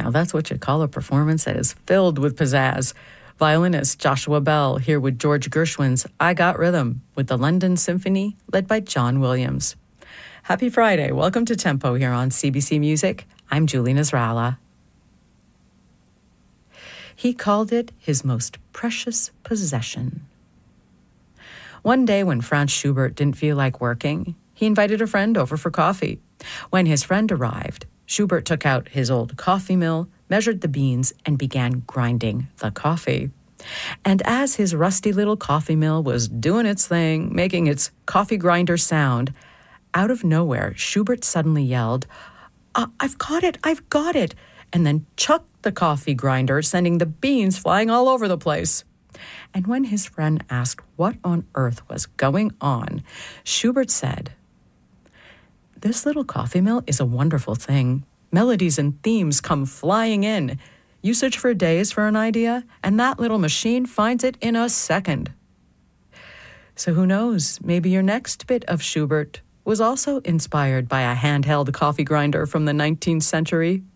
Now that's what you call a performance that is filled with pizzazz. Violinist Joshua Bell here with George Gershwin's I Got Rhythm with the London Symphony led by John Williams. Happy Friday. Welcome to Tempo here on CBC Music. I'm Julie Nasrallah. He called it his most precious possession. One day when Franz Schubert didn't feel like working, he invited a friend over for coffee. When his friend arrived, Schubert took out his old coffee mill, measured the beans, and began grinding the coffee. And as his rusty little coffee mill was doing its thing, making its coffee grinder sound, out of nowhere, Schubert suddenly yelled, I've got it, and then chucked the coffee grinder, sending the beans flying all over the place. And when his friend asked what on earth was going on, Schubert said, "This little coffee mill is a wonderful thing. Melodies and themes come flying in. You search for days for an idea, and that little machine finds it in a second." So who knows, maybe your next bit of Schubert was also inspired by a handheld coffee grinder from the 19th century.